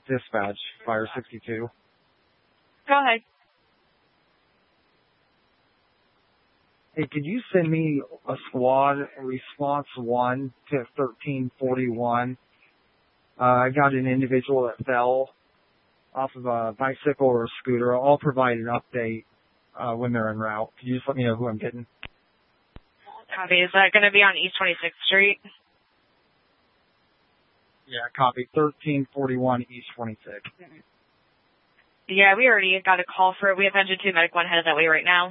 Dispatch, Fire 62. Go ahead. Hey, could you send me a squad, response 1 to 1341? I got an individual that fell off of a bicycle or a scooter. I'll provide an update when they're en route. Could you just let me know who I'm getting? Copy. Is that going to be on East 26th Street? Yeah, copy. 1341 East 26th. Yeah, we already got a call for it. We have Engine 2 Medic 1 headed that way right now.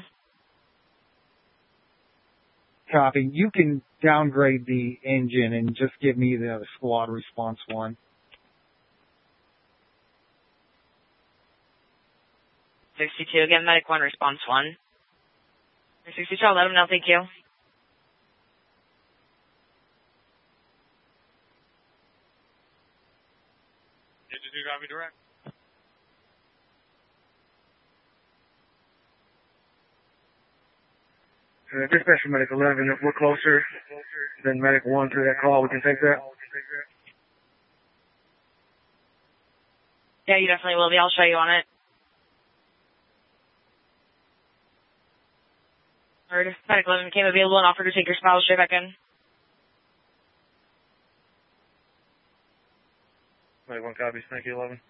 Copy. You can downgrade the engine and just give me the squad response 1. 62, again, Medic 1, response 1. 62, I'll let them know, thank you. Engine 2, copy direct. Dispatch for Medic 11, if we're closer than Medic 1 to that call, we can take that? Yeah, you definitely will be. I'll show you on it. Heard. Medic 11 became available and offered to take your spouse straight back in. Medic 1 copies, thank you, 11.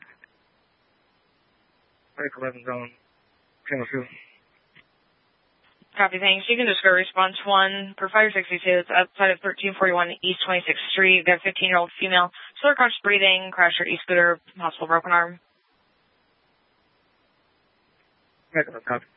Medic 11's on channel 2. Copy, thanks. You can just go response 1 for Fire 62. It's outside of 1341 East 26th Street. We've got a 15-year-old female. Slower conscious breathing, crashed her e-scooter, possible broken arm. Medic 11 copy.